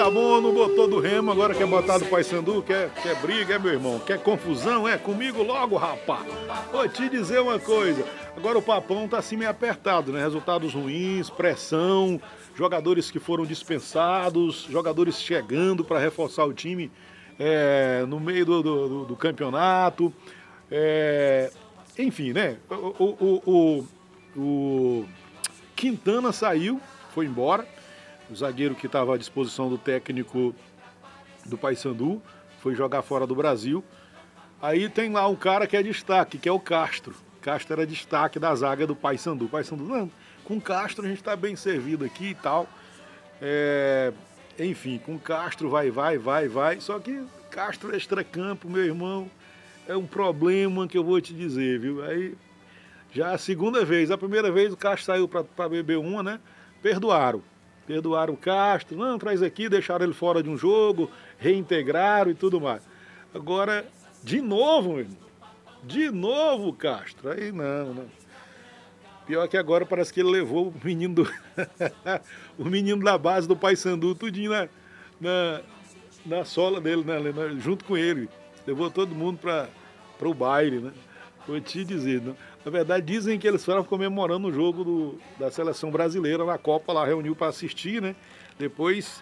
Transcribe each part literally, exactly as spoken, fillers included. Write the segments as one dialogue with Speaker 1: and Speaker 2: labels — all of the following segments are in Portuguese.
Speaker 1: tá bom, não botou do Remo, agora quer botar do Paysandu, quer, quer briga, é meu irmão, quer confusão, é comigo logo, rapá. Vou te dizer uma coisa, agora o papão tá assim meio apertado, né? Resultados ruins, pressão, jogadores que foram dispensados, jogadores chegando para reforçar o time é, no meio do, do, do campeonato, é, enfim, né? O, o, o, o Quintana saiu, foi embora. O zagueiro que estava à disposição do técnico do Paysandu foi jogar fora do Brasil. Aí tem lá um cara que é destaque, que é o Castro. Castro era destaque da zaga do Paysandu. Paysandu, não, com Castro a gente está bem servido aqui e tal. É, enfim, com Castro vai, vai, vai, vai. Só que Castro extracampo, meu irmão, é um problema que eu vou te dizer, viu? Aí já a segunda vez, a primeira vez o Castro saiu para beber uma, né? Perdoaram. Perdoaram o Castro, não, traz aqui, deixaram ele fora de um jogo, reintegraram e tudo mais. Agora, de novo, meu irmão, de novo o Castro, aí não, não. Pior que agora parece que ele levou o menino do o menino da base do Paysandu tudinho na, na, na sola dele, né, junto com ele. Levou todo mundo para o baile, né? Vou te dizer, né? Na verdade, dizem que eles foram comemorando o jogo do, da seleção brasileira na Copa, lá reuniu para assistir, né? Depois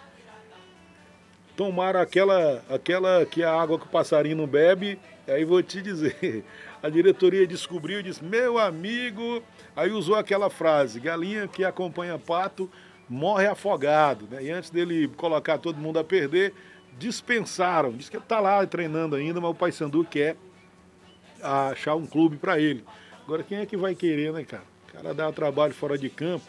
Speaker 1: tomaram aquela, aquela que é a água que o passarinho não bebe. Aí vou te dizer, a diretoria descobriu e disse, meu amigo, aí usou aquela frase, galinha que acompanha pato morre afogado, né? E antes dele colocar todo mundo a perder, dispensaram. Diz que ele está lá treinando ainda, mas o Paysandu quer achar um clube para ele. Agora, quem é que vai querer, né, cara? O cara dá trabalho fora de campo,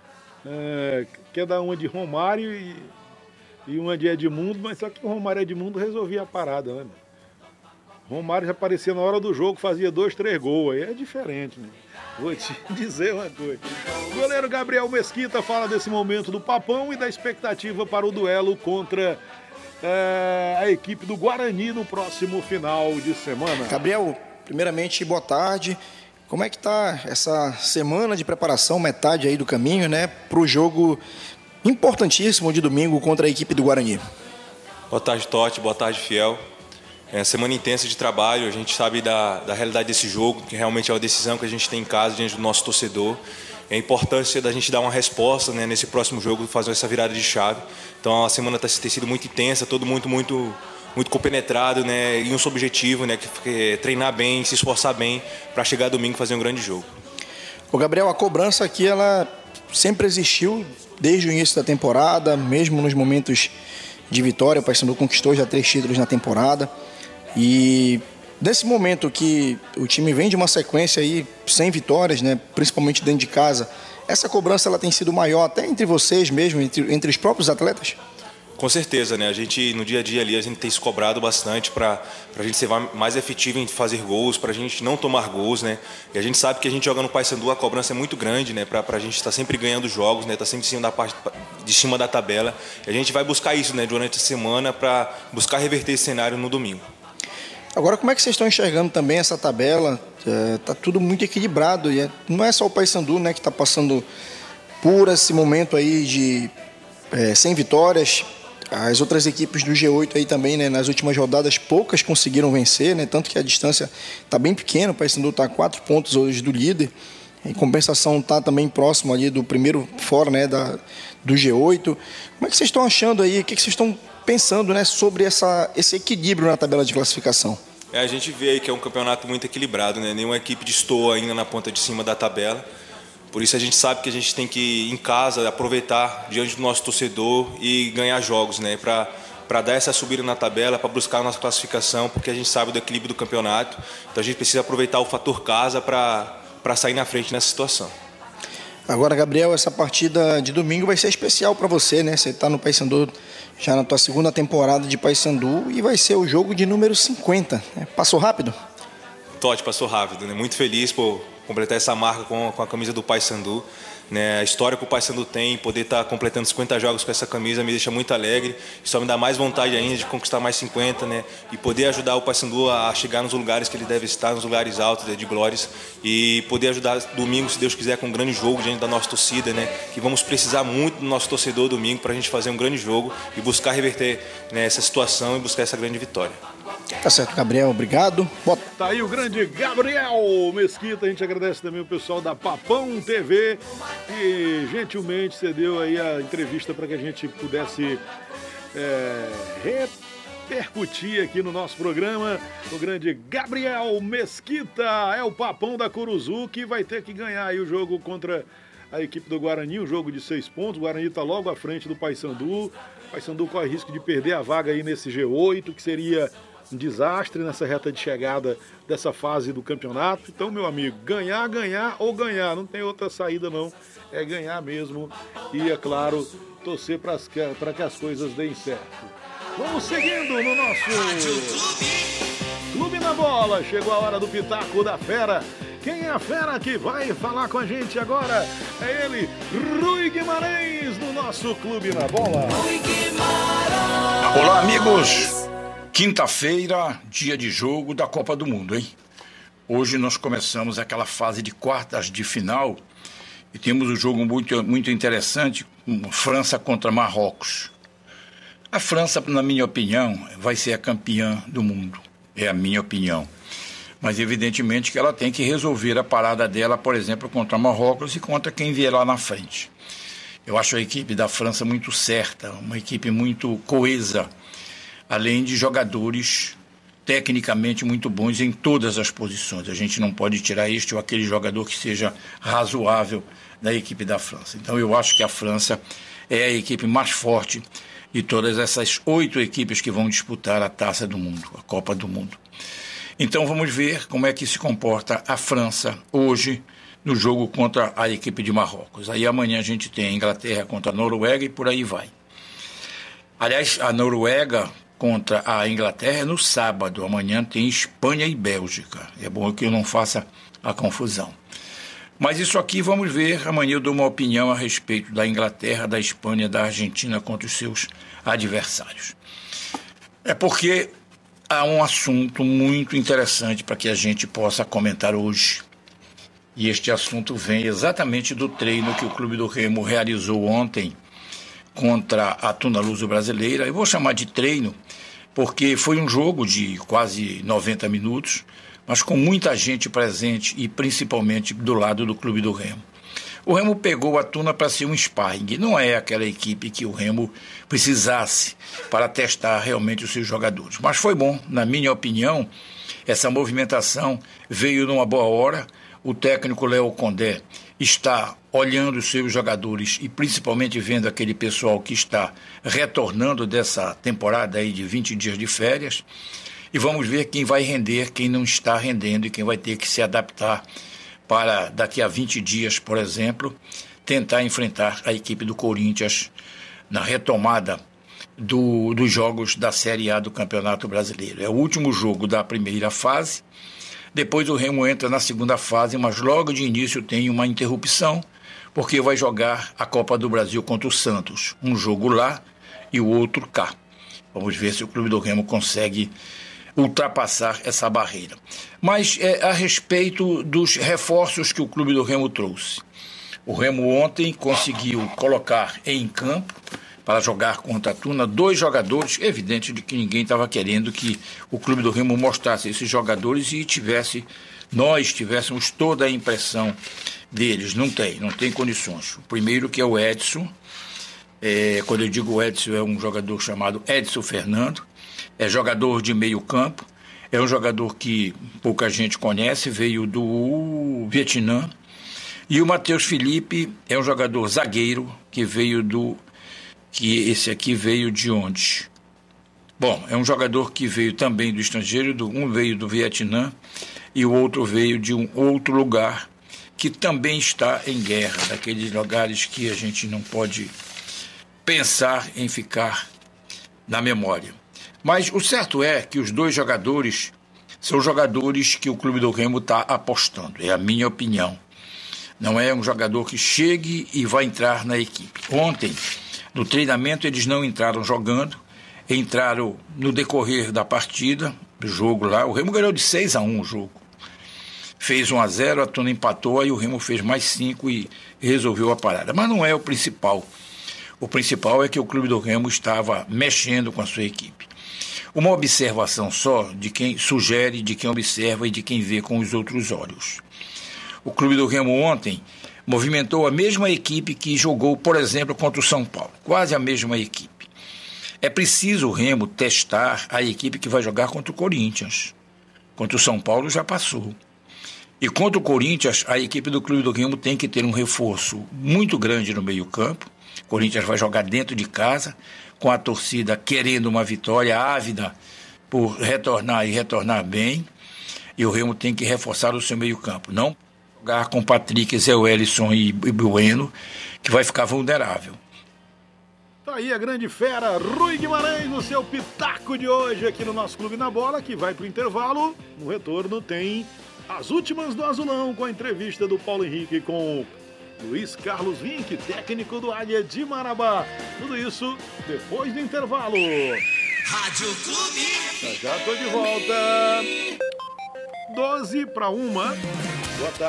Speaker 1: é, quer dar uma de Romário e, e uma de Edmundo, mas só que o Romário e Edmundo resolvia a parada, né? Romário já aparecia na hora do jogo, fazia dois, três gols, aí é diferente, né? Vou te dizer uma coisa. O goleiro Gabriel Mesquita fala desse momento do Papão e da expectativa para o duelo contra é, a equipe do Guarani no próximo final de semana.
Speaker 2: Gabriel, primeiramente, boa tarde. Como é que está essa semana de preparação, metade aí do caminho, né, para o jogo importantíssimo de domingo contra a equipe do Guarani?
Speaker 3: Boa tarde, Totti. Boa tarde, Fiel. É semana intensa de trabalho, a gente sabe da, da realidade desse jogo, que realmente é uma decisão que a gente tem em casa diante do nosso torcedor. É a importância da gente dar uma resposta, né, nesse próximo jogo, fazer essa virada de chave. Então a semana tá, tem sido muito intensa, todo mundo muito... muito compenetrado, né, em um só objetivo, né, que é treinar bem, se esforçar bem para chegar domingo e fazer um grande jogo.
Speaker 2: O Gabriel, a cobrança aqui ela sempre existiu desde o início da temporada, mesmo nos momentos de vitória. O Paysandu conquistou já três títulos na temporada e nesse momento que o time vem de uma sequência aí sem vitórias, né, principalmente dentro de casa, essa cobrança ela tem sido maior até entre vocês mesmo, entre, entre os próprios atletas?
Speaker 3: Com certeza, né? A gente, no dia a dia ali, a gente tem se cobrado bastante para a gente ser mais efetivo em fazer gols, para a gente não tomar gols, né? E a gente sabe que a gente joga no Paysandu, a cobrança é muito grande, né? Para a gente estar tá sempre ganhando jogos, né? Tá sempre em cima da parte de cima da tabela. E a gente vai buscar isso, né? Durante a semana para buscar reverter esse cenário no domingo.
Speaker 2: Agora, como é que vocês estão enxergando também essa tabela? É, tá tudo muito equilibrado e é, não é só o Paysandu, né, que está passando por esse momento aí de é, sem vitórias. As outras equipes do G oito aí também, né, nas últimas rodadas, poucas conseguiram vencer, né, tanto que a distância está bem pequena, o Paysandu está a quatro pontos hoje do líder, em compensação está também próximo ali do primeiro fora, né, da, do G oito. Como é que vocês estão achando aí, o que, que vocês estão pensando, né, sobre essa, esse equilíbrio na tabela de classificação?
Speaker 3: É, a gente vê aí que é um campeonato muito equilibrado, né, nenhuma equipe destoa ainda na ponta de cima da tabela. Por isso a gente sabe que a gente tem que, em casa, aproveitar diante do nosso torcedor e ganhar jogos, né? Para para dar essa subida na tabela, para buscar a nossa classificação, porque a gente sabe do equilíbrio do campeonato. Então a gente precisa aproveitar o fator casa para para sair na frente nessa situação.
Speaker 2: Agora, Gabriel, essa partida de domingo vai ser especial para você, né? Você está no Paysandu já na tua segunda temporada de Paysandu e vai ser o jogo de número cinquenta. Passou rápido?
Speaker 3: Totti, passou rápido, né? Muito feliz por completar essa marca com, com a camisa do Paysandu. né? A história que o Paysandu tem, poder estar completando cinquenta jogos com essa camisa me deixa muito alegre. Só me dá mais vontade ainda de conquistar mais cinquenta, né? E poder ajudar o Paysandu a chegar nos lugares que ele deve estar, nos lugares altos, né, de glórias. E poder ajudar domingo, se Deus quiser, com um grande jogo diante da nossa torcida, né? Que vamos precisar muito do nosso torcedor domingo para a gente fazer um grande jogo e buscar reverter, né, essa situação e buscar essa grande vitória.
Speaker 2: Tá certo, Gabriel, obrigado. Bota.
Speaker 1: Tá aí o grande Gabriel Mesquita. A gente agradece também o pessoal da Papão T V que gentilmente cedeu aí a entrevista para que a gente pudesse é, repercutir aqui no nosso programa. O grande Gabriel Mesquita é o Papão da Curuzu, que vai ter que ganhar aí o jogo contra a equipe do Guarani, um jogo de seis pontos. O Guarani está logo à frente do Paysandu. O Paysandu corre risco de perder a vaga aí nesse G oito, que seria um desastre nessa reta de chegada dessa fase do campeonato. Então, meu amigo, ganhar, ganhar ou ganhar, não tem outra saída não, é ganhar mesmo e, é claro, torcer para que as coisas deem certo. Vamos seguindo no nosso Clube na Bola, chegou a hora do Pitaco da Fera. Quem é a fera que vai falar com a gente agora? É ele, Rui Guimarães, no nosso Clube na Bola.
Speaker 4: Olá, amigos! Quinta-feira, dia de jogo da Copa do Mundo, hein? Hoje nós começamos aquela fase de quartas de final e temos um jogo muito, muito interessante, França contra Marrocos. A França, na minha opinião, vai ser a campeã do mundo, é a minha opinião. Mas evidentemente que ela tem que resolver a parada dela, por exemplo, contra Marrocos e contra quem vier lá na frente. Eu acho a equipe da França muito certa, uma equipe muito coesa, além de jogadores tecnicamente muito bons em todas as posições. A gente não pode tirar este ou aquele jogador que seja razoável da equipe da França. Então eu acho que a França é a equipe mais forte de todas essas oito equipes que vão disputar a Taça do Mundo, a Copa do Mundo. Então vamos ver como é que se comporta a França hoje no jogo contra a equipe de Marrocos. Aí amanhã a gente tem a Inglaterra contra a Noruega e por aí vai. Aliás, a Noruega contra a Inglaterra é no sábado. Amanhã tem Espanha e Bélgica. É bom que eu não faça a confusão. Mas isso aqui vamos ver. Amanhã eu dou uma opinião a respeito da Inglaterra, da Espanha, da Argentina contra os seus adversários. É porque há um assunto muito interessante para que a gente possa comentar hoje. E este assunto vem exatamente do treino que o Clube do Remo realizou ontem contra a Tuna Luso Brasileira. Eu vou chamar de treino porque foi um jogo de quase noventa minutos, mas com muita gente presente e principalmente do lado do Clube do Remo. O Remo pegou a Tuna para ser um sparring. Não é aquela equipe que o Remo precisasse para testar realmente os seus jogadores. Mas foi bom, na minha opinião, essa movimentação veio numa boa hora. O técnico Léo Condé está olhando os seus jogadores e principalmente vendo aquele pessoal que está retornando dessa temporada aí de vinte dias de férias. E vamos ver quem vai render, quem não está rendendo e quem vai ter que se adaptar para daqui a vinte dias, por exemplo, tentar enfrentar a equipe do Corinthians na retomada do, dos jogos da Série A do Campeonato Brasileiro. É o último jogo da primeira fase, depois o Remo entra na segunda fase, mas logo de início tem uma interrupção, porque vai jogar a Copa do Brasil contra o Santos, um jogo lá e o outro cá. Vamos ver se o Clube do Remo consegue ultrapassar essa barreira. Mas é a respeito dos reforços que o Clube do Remo trouxe. O Remo ontem conseguiu colocar em campo para jogar contra a Tuna dois jogadores, evidente de que ninguém estava querendo que o Clube do Remo mostrasse esses jogadores e tivesse, nós tivéssemos toda a impressão deles. Não tem, não tem condições. O primeiro que é o Edson, é, quando eu digo Edson é um jogador chamado Edson Fernando, é jogador de meio campo, é um jogador que pouca gente conhece, veio do Vietnã. E o Matheus Felipe é um jogador zagueiro que veio do... que esse aqui veio de onde? Bom, é um jogador que veio também do estrangeiro, do, um veio do Vietnã e o outro veio de um outro lugar que também está em guerra, daqueles lugares que a gente não pode pensar em ficar na memória. Mas o certo é que os dois jogadores são jogadores que o Clube do Remo está apostando, é a minha opinião. Não é um jogador que chegue e vai entrar na equipe. Ontem, no treinamento, eles não entraram jogando, entraram no decorrer da partida, do jogo lá. O Remo ganhou de seis a um o jogo. Fez um a zero, a Tuna empatou, aí o Remo fez mais cinco e resolveu a parada. Mas não é o principal. O principal é que o Clube do Remo estava mexendo com a sua equipe. Uma observação só de quem sugere, de quem observa e de quem vê com os outros olhos. O Clube do Remo ontem movimentou a mesma equipe que jogou, por exemplo, contra o São Paulo. Quase a mesma equipe. É preciso o Remo testar a equipe que vai jogar contra o Corinthians. Contra o São Paulo já passou. E contra o Corinthians, a equipe do Clube do Remo tem que ter um reforço muito grande no meio-campo. O Corinthians vai jogar dentro de casa, com a torcida querendo uma vitória, ávida por retornar e retornar bem. E o Remo tem que reforçar o seu meio-campo. Não jogar com Patrick, Zé Wellison e Bueno, que vai ficar vulnerável.
Speaker 1: Tá aí a grande fera, Rui Guimarães, no seu pitaco de hoje aqui no nosso Clube na Bola, que vai pro intervalo. No retorno tem as últimas do Azulão, com a entrevista do Paulo Henrique com Luiz Carlos Vinck, técnico do Águia de Marabá. Tudo isso depois do intervalo.
Speaker 5: Rádio Clube.
Speaker 1: Já já tô de volta. doze para uma. Boa tarde.